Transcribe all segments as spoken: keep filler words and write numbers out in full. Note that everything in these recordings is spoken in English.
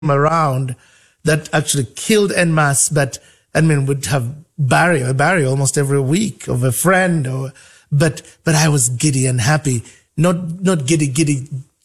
around that actually killed en masse, but I mean, would have burial, a burial almost every week of a friend or, but, but I was giddy and happy. Not, not giddy, giddy,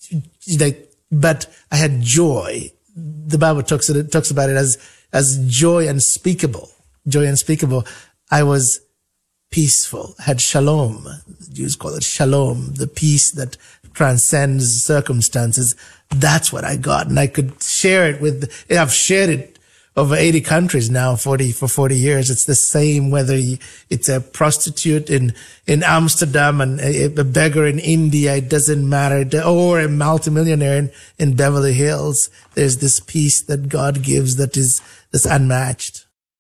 like, but I had joy. The Bible talks, it talks about it as, as joy unspeakable, joy unspeakable. I was peaceful, had shalom. The Jews call it shalom, the peace that transcends circumstances. That's what I got. And I could share it with, I've shared it over eighty countries now, forty, for forty years. It's the same whether it's a prostitute in, in Amsterdam and a, a beggar in India. It doesn't matter. Or a multimillionaire in, in Beverly Hills. There's this peace that God gives that is, that's unmatched.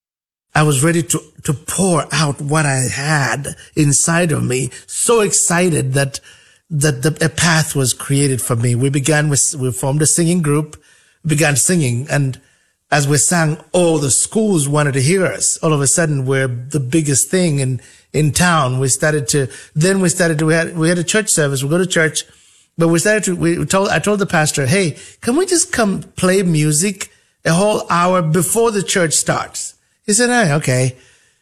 I was ready to, to pour out what I had inside of me. So excited that, that the, a path was created for me. We began with, we formed a singing group, began singing, and as we sang, all the schools wanted to hear us. All of a sudden, we're the biggest thing in, in town. We started to, then we started to, we had, we had a church service. We go to church, but we started to, we told, I told the pastor, hey, can we just come play music a whole hour before the church starts? He said, hey, okay.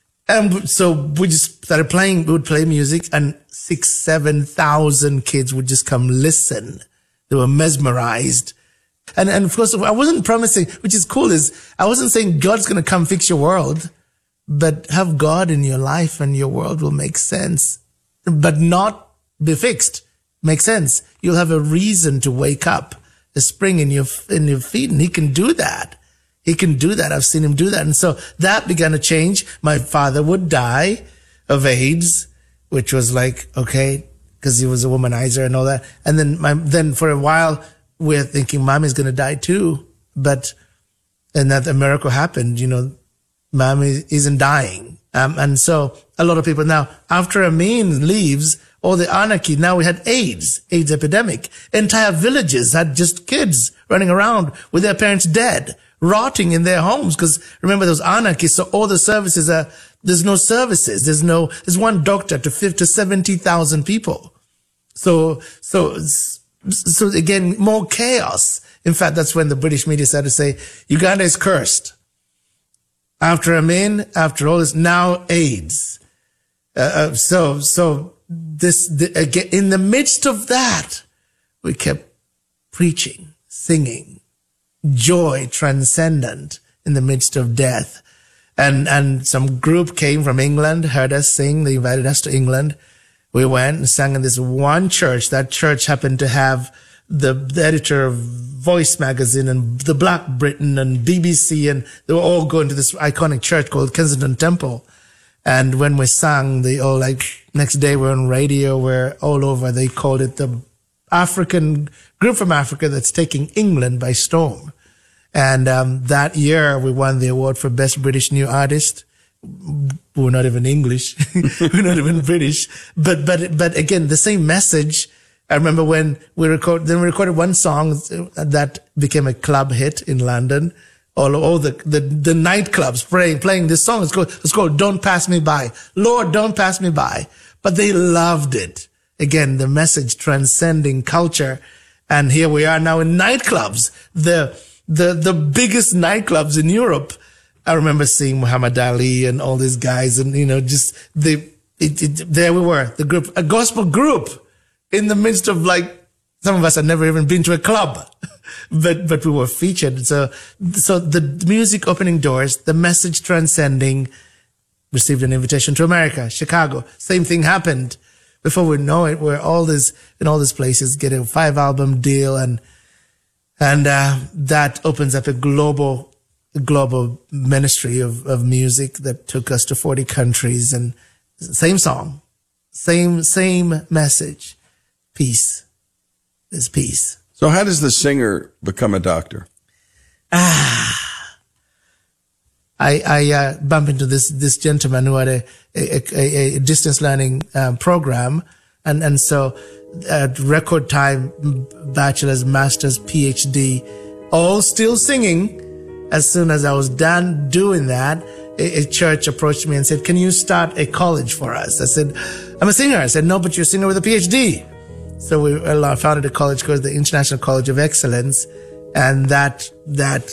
And so we just started playing, we would play music and six, seven thousand kids would just come listen. They were mesmerized. And, and of course, I wasn't promising, which is cool, is I wasn't saying God's going to come fix your world, but have God in your life and your world will make sense, but not be fixed. Make sense. You'll have a reason to wake up, a spring in your, in your feet, and he can do that. He can do that. I've seen him do that. And so that began to change. My father would die of AIDS, which was like, okay, because he was a womanizer and all that. And then my, then for a while, we're thinking mommy's going to die too, but, and that a miracle happened, you know, mommy isn't dying. Um, and so a lot of people now, after Amin leaves, all the anarchy, now we had AIDS, AIDS epidemic. Entire villages had just kids running around with their parents dead, rotting in their homes. Cause remember those anarchies. So all the services are, there's no services. There's no, there's one doctor to fifty to seventy thousand people. So, so, So again, more chaos. In fact, that's when the British media started to say, Uganda is cursed. After Amin, after all this, now AIDS. Uh, uh, so, so this, the, again, in the midst of that, we kept preaching, singing, joy transcendent in the midst of death. And, and some group came from England, heard us sing. They invited us to England. We went and sang in this one church. That church happened to have the, the editor of Voice magazine and the Black Britain and B B C, and they were all going to this iconic church called Kensington Temple. And when we sang, they all like, next day we're on radio, we're all over. They called it the African group from Africa that's taking England by storm. And, um, that year we won the award for Best British New Artist. We're not even English. We're not even British. But, but, but again, the same message. I remember when we record, then we recorded one song that became a club hit in London. All, all the, the, the nightclubs playing, playing this song. It's called, it's called Don't Pass Me By. Lord, don't pass me by. But they loved it. Again, the message transcending culture. And here we are now in nightclubs. The, the, the biggest nightclubs in Europe. I remember seeing Muhammad Ali and all these guys and, you know, just the, it, it, there we were, the group, a gospel group in the midst of like, some of us had never even been to a club, but, but we were featured. So, so the music opening doors, the message transcending, received an invitation to America, Chicago. Same thing happened. Before we know it, we're all this, in all these places, get a five album deal and, and, uh, that opens up a global global ministry of, of music that took us to forty countries, and same song, same, same message. Peace is peace. So how does the singer become a doctor? Ah, I, I, uh, bump into this, this gentleman who had a, a, a, a distance learning um, program. And, and so at record time, bachelor's, master's, PhD, all still singing. As soon as I was done doing that, a, a church approached me and said, can you start a college for us? I said, I'm a singer. I said, no, but you're a singer with a PhD. So we I founded a college called the International College of Excellence. And that, that